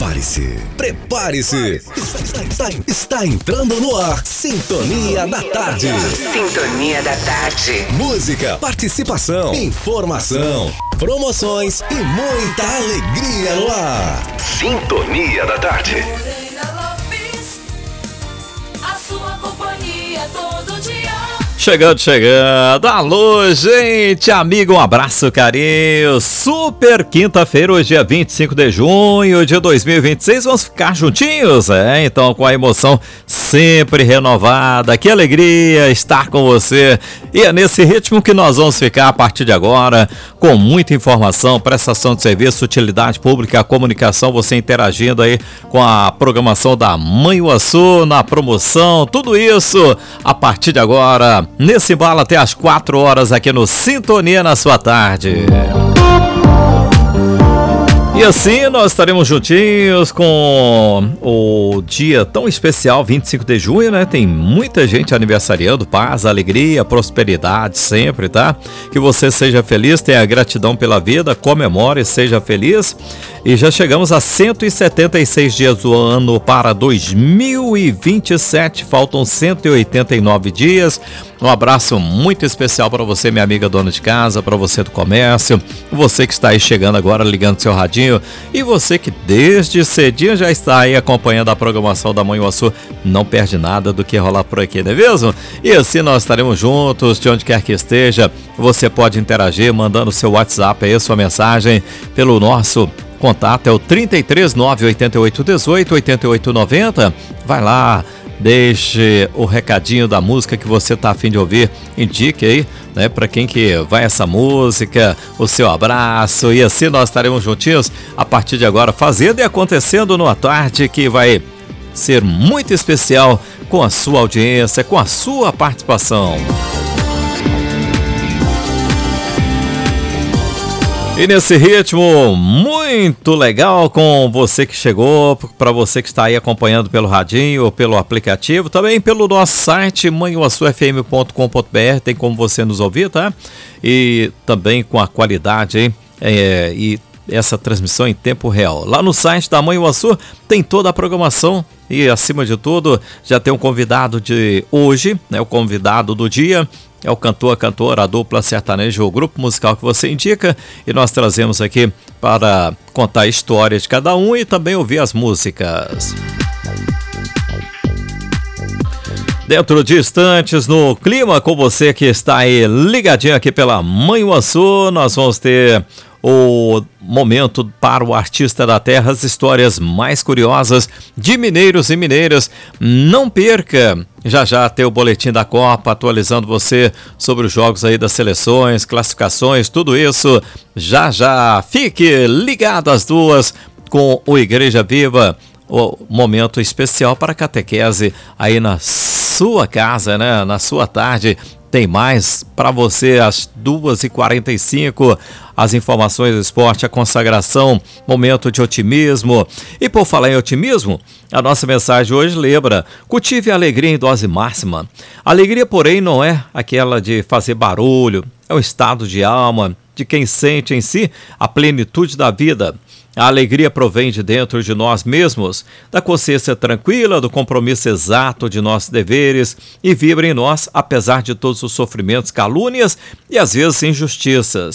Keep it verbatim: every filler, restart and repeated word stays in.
Prepare-se, prepare-se. Está, está, está entrando no ar. Sintonia da Tarde. Sintonia da Tarde. Música, participação, informação, promoções e muita alegria no ar. Sintonia da Tarde. A sua companhia todo dia. Chegando, chegando. Alô, gente, amigo, um abraço, carinho. Super quinta-feira, hoje é vinte e cinco de junho de dois mil e vinte e seis. Vamos ficar juntinhos, é? Então, com a emoção sempre renovada. Que alegria estar com você. E é nesse ritmo que nós vamos ficar a partir de agora, com muita informação, prestação de serviço, utilidade pública, comunicação, você interagindo aí com a programação da Manhuaçu, na promoção, tudo isso a partir de agora. Nesse embalo até às quatro horas aqui no Sintonia na sua tarde. E assim nós estaremos juntinhos com o dia tão especial, vinte e cinco de junho, né? Tem muita gente aniversariando, paz, alegria, prosperidade sempre, tá? Que você seja feliz, tenha gratidão pela vida, comemore, seja feliz. E já chegamos a cento e setenta e seis dias do ano para dois mil e vinte e sete, faltam cento e oitenta e nove dias. Um abraço muito especial para você, minha amiga dona de casa, para você do comércio, você que está aí chegando agora, ligando seu radinho, e você que desde cedinho já está aí acompanhando a programação da Manhuaçu, não perde nada do que rolar por aqui, não é mesmo? E assim nós estaremos juntos, de onde quer que esteja, você pode interagir mandando seu WhatsApp aí, sua mensagem pelo nosso contato, é o trinta e três, nove oito oito, dezoito, oitenta e oito noventa, vai lá. Deixe o recadinho da música que você está a fim de ouvir, indique aí, né, para quem que vai essa música, o seu abraço, e assim nós estaremos juntinhos a partir de agora, fazendo e acontecendo numa tarde que vai ser muito especial com a sua audiência, com a sua participação. E nesse ritmo muito legal com você que chegou, para você que está aí acompanhando pelo radinho ou pelo aplicativo, também pelo nosso site manhuaçu f m ponto com ponto b r, tem como você nos ouvir, tá? E também com a qualidade, hein? É, e essa transmissão em tempo real. Lá no site da Manhuaçu tem toda a programação e, acima de tudo, já tem um convidado de hoje, né? O convidado do dia é o cantor, a cantora, a dupla sertaneja, o grupo musical que você indica, e nós trazemos aqui para contar a história de cada um e também ouvir as músicas. Dentro de instantes, no clima, com você que está aí ligadinho aqui pela Manhuaçu, nós vamos ter o momento para o artista da terra, as histórias mais curiosas de mineiros e mineiras. Não perca, já já tem o boletim da Copa, atualizando você sobre os jogos aí das seleções, classificações, tudo isso. Já já, fique ligado às duas com o Igreja Viva, o momento especial para catequese aí na sua casa, né? Na sua tarde. Tem mais para você às duas e quarenta e cinco, as informações do esporte, a consagração, momento de otimismo. E por falar em otimismo, a nossa mensagem hoje lembra: cultive a alegria em dose máxima. Alegria, porém, não é aquela de fazer barulho, é um estado de alma de quem sente em si a plenitude da vida. A alegria provém de dentro de nós mesmos, da consciência tranquila, do compromisso exato de nossos deveres, e vibra em nós, apesar de todos os sofrimentos, calúnias e às vezes injustiças.